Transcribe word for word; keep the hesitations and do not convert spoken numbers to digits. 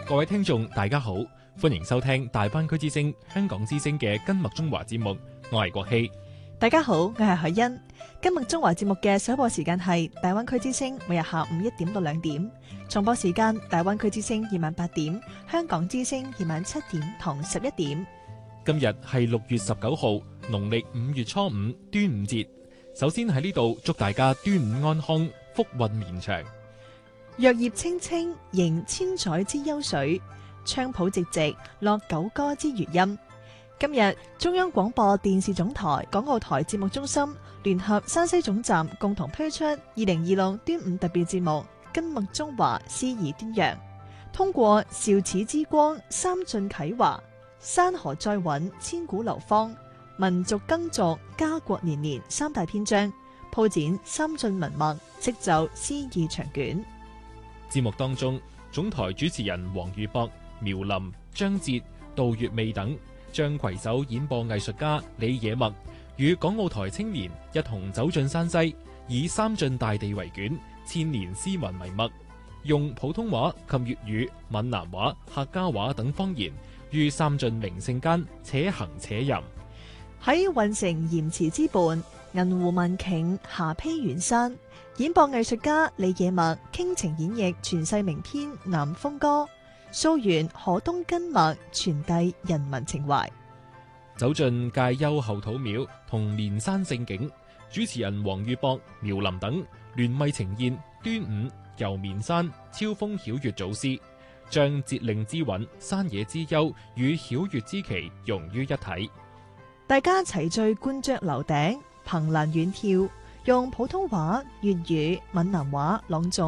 各位聽眾大家好，歡迎收聽大灣區之聲香港之聲嘅金麥中華節目，我係國希。 大家好，我係海欣。金麥中華節目嘅首播時間係大灣區之聲，每日下午一點到兩點，重播時間大灣區之聲夜晚八點，香港之聲夜晚七點同十一點。 今日係六月十九號，農曆五月初五，端午節。首先喺呢度祝大家端午安康，福運綿長。 藥葉青青，迎千載之幽水；菖蒲寂寂，落九歌之餘音。今日中央廣播電視總台港澳台節目中心聯合山西總站共同推出二零二六端午特別節目《金麥中華詩意端陽》，通過韶始之光、三晉啟華、山河再韻、千古流芳、民族耕作、家國年年三大篇章，鋪展三晉文脈，釋就詩意長卷。 節目當中，總台主持人黃宇博、苗林、張哲、杜月媚等將攜手演播藝術家李野墨與港澳台青年一同走進山西，以三晉大地為卷，千年詩文為墨，用普通話及粵語、閩南話、客家話等方言，於三晉名勝間且行且吟。 喺運城鹽池之畔，銀湖文頃，霞披遠山。演播藝術家李野墨傾情演繹傳世名篇《南風歌》，溯源河東根脈，傳遞人民情懷。 走進介休後土廟同連山勝景，主持人黃宇博、苗林等聯袂呈現端午遊綿山、超風曉月祖詩，將節令之韻、山野之幽與曉月之奇融於一體。 大家齊聚觀雀樓頂，憑欄遠眺，用普通話、粵語、閩南話朗誦